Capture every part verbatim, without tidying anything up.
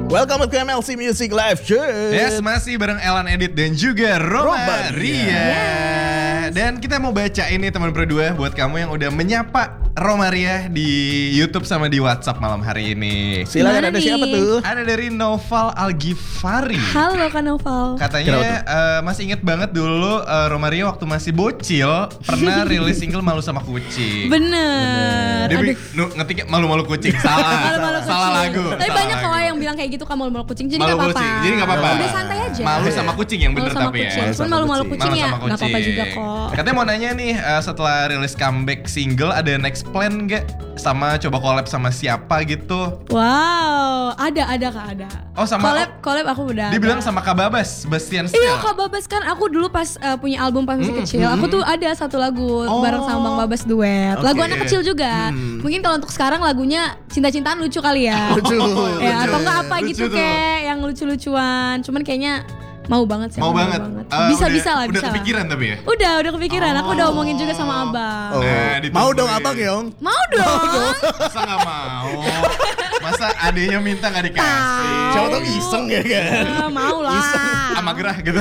Welcome to M L C Music Live Show. Yes, masih bareng Elan Edit dan juga Roma, Roma Ria. Yes. Dan kita mau baca ini teman berdua buat kamu yang udah menyapa Roma Ria di YouTube sama di WhatsApp malam hari ini. Silakan, Gimana ada nih? siapa tuh? Ada dari Noval Algifari. Halo Kak Noval. Katanya uh, masih inget banget dulu uh, Roma Ria waktu masih bocil pernah rilis single Malu Sama Kucing. Bener. Dia Aduh. bi- nu- ngetiknya Malu-Malu Kucing. Salah. Malu-malu Salah kucing. lagu. Tapi salah banyak kok lagu. yang bilang kayak gitu kan malu-malu kucing. Jadi Malu gak apa-apa. kucing. Jadi gak apa-apa. Udah santai aja. Malu sama kucing yang bener Malu sama tapi kucing. ya. Cuman malu-malu kucing. kucing Malu ya sama gak apa-apa kucing. juga kok. Katanya mau nanya nih, uh, setelah rilis comeback single ada next plan gak? Sama coba collab sama siapa gitu? Wow, ada ada Kak ada. Oh, sama- collab collab aku udah. Dia ada. bilang sama Kak Babas, Bastian Steel. Iya Kak Babas kan aku dulu pas uh, punya album pas masih Hmm, kecil, aku tuh ada satu lagu Oh. bareng sama Bang Babas duet. Lagu Oke. anak kecil juga. Hmm. Mungkin kalau untuk sekarang lagunya cinta-cintaan lucu kali ya. Lucu, Ya, lucu. atau enggak apa Lucu gitu tuh. kayak yang lucu-lucuan. Cuman kayaknya mau banget sih. Mau aku banget. Uh, Bisa udah- bisa lah, Udah bisa lah. kepikiran tapi ya? Udah, udah kepikiran. Aku udah Oh. omongin juga sama Abang. Oh. Nah, ditunggu Mau dong nih. abang Yong? Mau dong. Masa gak mau? Masa adenya minta gak dikasih? Siapa tau iseng ya kan? Eh, mau lah. Sama gerah gitu.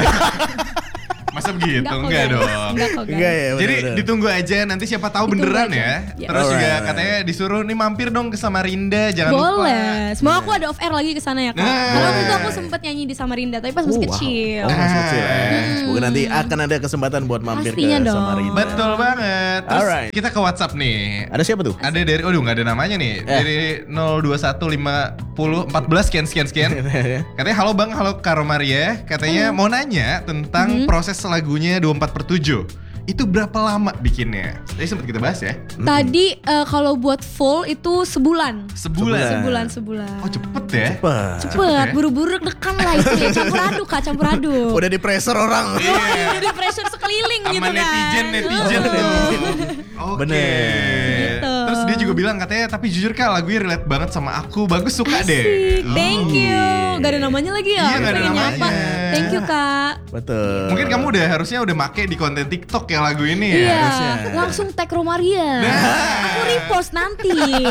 Masa begitu? Enggak kok, Enggak guys. dong. Enggak kok, guys. Enggak ya Jadi bener-bener. ditunggu aja, nanti siapa tahu Ditunggu beneran aja. ya. Ya. Terus juga Alright. katanya disuruh nih mampir dong ke Samarinda, jangan lupa. Boleh. Semoga aku ada off air lagi ke sana ya, Kak. Nah. Karena waktu itu aku sempet nyanyi di Samarinda, tapi pas masih Oh, wow. kecil. Oh, masih kecil ya. Hmm. Semoga nanti akan ada kesempatan buat mampir Pastinya ke dong. Samarinda. Betul banget. Terus Alright. kita ke WhatsApp nih. Ada siapa tuh? Ada dari, aduh nggak ada namanya nih. Eh. Dari nol dua satu lima nol empat belas sekian sekian sekian. Katanya halo Bang, halo Kak Romaria. Katanya mau nanya tentang Mhm. proses lagunya dua puluh empat per tujuh. Itu berapa lama bikinnya? Tadi sempat kita bahas ya. Tadi eh, kalau buat full itu sebulan. Sebulan. Sebulan, sebulan. Oh cepet ya? Wah. Cepet, ya? buru-buru dekan lah itu ya. Campur aduk Kak, campur aduk. Udah di pressure orang. Iya. Jadi pressure sekeliling Sama gitu kan. netizen netizen Uh. tuh. Oke. Bener. Gitu. Terus dia juga bilang katanya tapi jujur Kak lagunya relate banget sama aku. Bagus, suka Asik, deh. thank you. Gak ada namanya lagi ya? Iya, Aku gak ada pengen namanya. nyapa. Thank you Kak. Betul. Mungkin kamu udah harusnya udah make di konten TikTok ya lagu ini ya. Iya, harusnya. langsung tag Romaria. Nah. Aku repost nanti.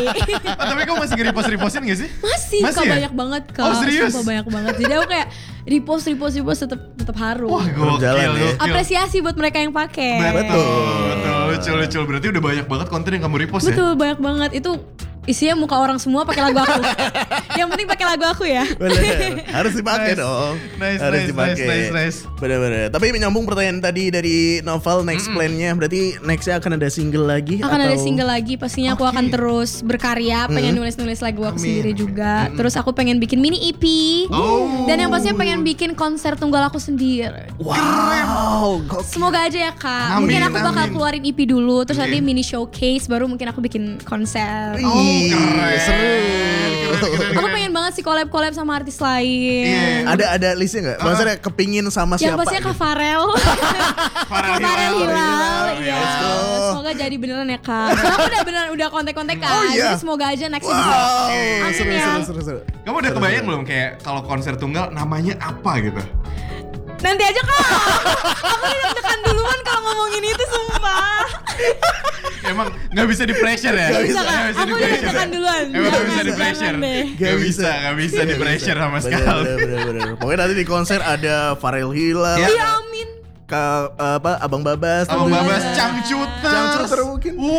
Oh, tapi kamu masih nge-repost-repostin gak sih? Masih, Masih Kak, ya? banyak banget Kak. Oh, serius? Sumpah banyak banget. Jadi aku kayak repost, repost, repost tetap tetap harus. Wah, gokil, Berjalan ya. gokil. Apresiasi buat mereka yang pakai. Betul, betul, lucu, lucu. Berarti udah banyak banget konten yang kamu repost ya? Betul, banyak banget. Itu isinya muka orang semua pakai lagu aku. Yang penting pakai lagu aku ya. Bener. Harus dipakai Nice. dong. Nice, Harus nice, dipakai. nice, nice, nice. Bener-bener. Tapi menyambung pertanyaan tadi dari Novel, next plan-nya berarti nextnya akan ada single lagi? Akan atau? ada single lagi, pastinya aku Oke. akan terus berkarya, pengen nulis-nulis lagu aku sendiri juga. Terus aku pengen bikin mini E P. Oh. Dan yang pastinya pengen bikin konser tunggal aku sendiri. Wow, gokil. Semoga aja ya Kak. Amin, Mungkin aku bakal amin. keluarin E P dulu, terus Oke. nanti mini showcase, baru mungkin aku bikin konser. Oh, Ih, keren. seru. Keren, keren, Aku keren. pengen banget sih collab-collab sama artis lain. Iya. Ada ada listnya nggak? Maksudnya kepingin sama Yang siapa? pastinya Kak gitu? Farel. Farel Kak Farel Hilal. Hilal. Hilal, Iya. let's go. Semoga jadi beneran ya Kak. Soalnya aku udah beneran udah kontak-kontak kan. Oh, iya. Jadi semoga aja next bisa. Wow, Amin seru, ya. seru, seru, seru. Kamu udah kebayang belum kayak kalau konser tunggal namanya apa gitu? Nanti aja Kak. Aku udah tekan duluan kalau ngomongin itu sumpah. Emang nggak bisa di pressure ya? Gak bisa Nggak Kak. bisa Aku di udah pressure. tekan duluan. Emang nggak Jangan, bisa di pressure. jangan deh. Gak bisa, nggak bisa di pressure sama Bener, sekali. bener, bener, bener. Pokoknya nanti di konser ada Farel Hilal, Ya. Iya amin. Ka, apa Abang Babas, Abang tentunya. Babas, Cangcuter. Cangcuter mungkin. Uh,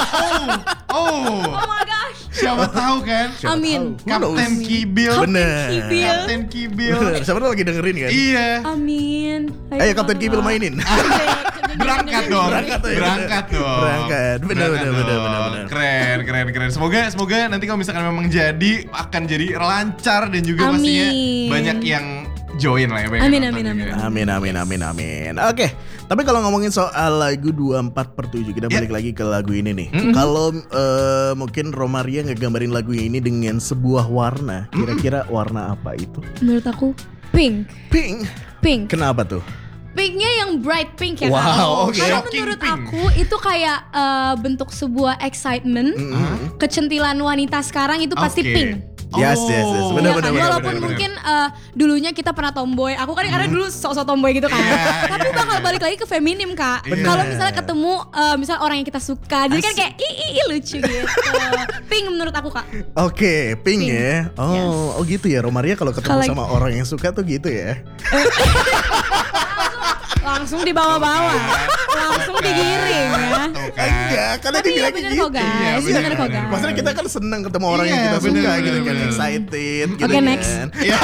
oh, oh. Oh my gosh. Siapa tahu kan? Siapa Amin. tahu. Who Kapten knows? Kibil. Bener. Kibil. Kapten Kibil. Bener. Siapa tuh lagi dengerin kan? Iya. Amin. Ayo Kapten Kibil mainin. Berangkat dong. Berangkat tuh ya. Berangkat dong. Berangkat. Bener, Berangkat bener, bener, dong. bener, bener. Keren, keren, keren. Semoga semoga nanti kalau misalkan memang jadi akan jadi lancar dan juga Amin. pastinya banyak yang join lah ya. banyak Amin, yang amin, nonton amin. juga. Amin, amin, amin, amin. Oke, tapi kalau ngomongin soal lagu dua puluh empat per tujuh, kita Ya. balik lagi ke lagu ini nih. Mm-mm. Kalau eh, mungkin Romaria ngegambarin lagu ini dengan sebuah warna, kira-kira warna apa itu? Menurut aku pink. Pink. Pink. Kenapa tuh? Pinknya yang bright pink ya Wow, Kak? oke. Karena Shocking menurut pink. aku itu kayak eh, bentuk sebuah excitement, Mm-mm. kecentilan wanita sekarang itu pasti Oke. pink. Yes, yes, yes. Benar, Iya benar, kan? benar, Walaupun benar, mungkin eh, dulunya kita pernah tomboy. Aku kan karena dulu sok-sok tomboy gitu kan. Iya, Tapi iya, bakal iya. balik lagi ke feminim kak. Benar. Kalau misalnya ketemu eh, misalnya orang yang kita suka, jadi kan kayak ih, ih, ih, lucu gitu. Pink menurut aku kak. Oke, pink, Pink. ya. Oh, Yes. oh gitu ya. Romaria kalau ketemu Kalau- sama orang yang suka tuh gitu ya. Langsung dibawa-bawa, langsung digiring ya. Tuh kan. Enggak, karena Tapi dia iya bilang bener gitu. kok guys, Iya, bener, bener, kok bener. guys. Maksudnya kita kan senang ketemu orang yang Iya, kita bener, suka bener, gitu kan, bener. excited gitu Oke, next. kan. Iya.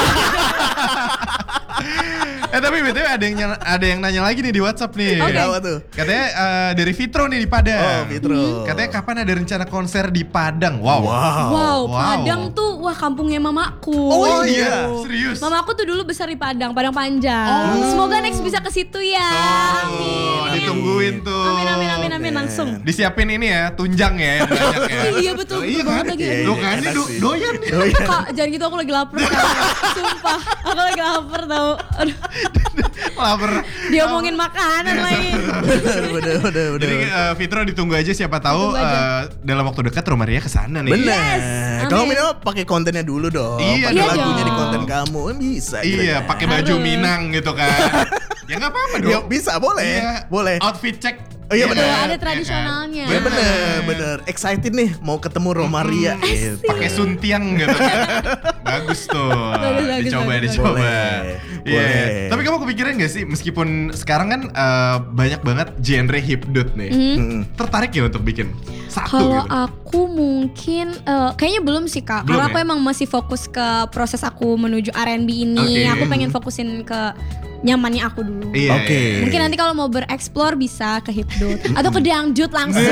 Eh tapi btw ada yang nyala- ada yang nanya lagi nih di WhatsApp nih. Oke. Apa tuh? Katanya eh, dari Fitro nih di Padang. Oh, Fitro. Katanya kapan ada rencana konser di Padang? Wow. Wow. Wow, Wow. Padang tuh wah kampungnya mamaku. Oh iya, serius. Mamaku tuh dulu besar di Padang, Padang Panjang. Oh. Semoga next bisa ke situ ya. Oh, Amin. ditungguin tuh. Amin amin amin amin langsung. Disiapin ini ya, tunjang ya yang banyak ya. Iya betul, Oh, iya betul banget kan? lagi. Iya, Tuh iya, kan, ini enak do- sih. doyan. Oh, iya. Kak, jangan gitu aku lagi lapar sekarang. Sumpah, aku lagi lapar tau. Aduh, Lapar. diomongin makanan lagi. Bener, bener, bener, bener. Jadi eh, Fitro ditunggu aja, siapa tahu Ditunggu aja. eh, dalam waktu dekat Romaria kesana nih. Bener. Yes, Kalau amin. minimal pakai kontennya dulu dong. Iya pakai dong. lagunya di konten kamu bisa. gitu Iya, kan. pakai baju Harus. Minang gitu kan. Ya nggak apa-apa dong. Ya, bisa, boleh. Iya. Boleh. Outfit check. Oh, iya, Iya bener. kan? Ada Iya kan? tradisionalnya. Ya, bener, bener. Excited nih mau ketemu Romaria. gitu. Pakai suntiang gitu kan. Bagus tuh. Bagus, bagus, dicoba, bagus, dicoba. Boleh, Iya. boleh. Tapi kamu kepikiran gak sih meskipun sekarang kan eh, banyak banget genre hipdut nih. Mm-mm. Tertarik ya untuk bikin satu Kalau gitu? aku mungkin eh, kayaknya belum sih kak. Belum Karena ya? aku emang masih fokus ke proses aku menuju R and B ini. Oke. Aku pengen fokusin ke nyamannya aku dulu. Iya. Oke. iya. Mungkin nanti kalau mau bereksplor bisa ke hipdut atau ke dangdut langsung.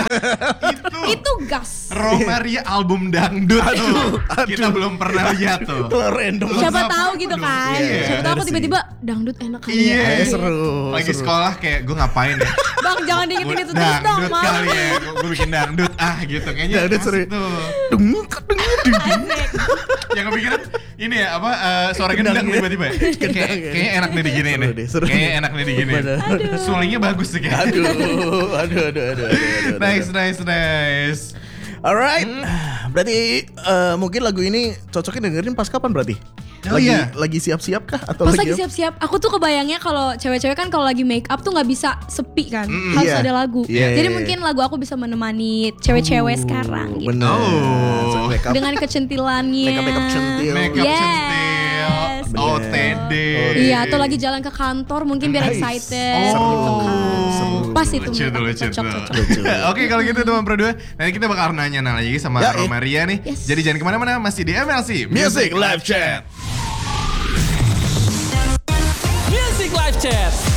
Itu. Itu gas. Romaria album dangdut tuh. Kita belum pernah lihat tuh. Kalau random. Siapa Apa tahu apa gitu dong? kan. Iya, Siapa tahu bener aku sih. tiba-tiba dangdut enak kali Iya. ya. Eh, seru. Lagi seru. sekolah kayak gue ngapain ya? Bang jangan diingetin itu terus dong. Dangdut Mau. kali ya. Gue bikin dangdut ah gitu kayaknya. Dangdut asik seru. tuh. Dung, dung, dung. Yang kepikiran ini ya apa eh, suara Gendang gendang ya. tiba-tiba. ya? Kayak Gendang ya. kayaknya enak nih digini Seru nih. deh, seru Kayaknya deh. enak nih digini. Bener. Sulingnya bagus sih kayaknya. Aduh, aduh, aduh, aduh, aduh, aduh. Nice, nice, nice. Alright, berarti eh, mungkin lagu ini cocoknya dengerin pas kapan berarti? Oh, lagi iya. lagi siap-siap kah atau Pas lagi lagi siap-siap, aku tuh kebayangnya kalau cewek-cewek kan kalau lagi make up tuh nggak bisa sepi kan, Mm-mm. harus Iya. ada lagu. Iya, Jadi iya, mungkin lagu aku bisa menemani cewek-cewek sekarang gitu. Bener. Oh. So, make up, Dengan kecentilannya. make up, make up centil. Make up Yes. centil. Bener. O T D. Iya, atau lagi jalan ke kantor mungkin biar Nice. excited Oh. gitu kan. Seru. Pas itu Lucu tuh, lucu cocok, tuh. cocok. Lucu. Oke kalau gitu teman Pro dua, nanti kita bakal nanya-nanya lagi sama Ya, eh. Romaria nih. Yes. Jadi jangan kemana-mana, masih di M L C Music Live Chat. Music Live Chat.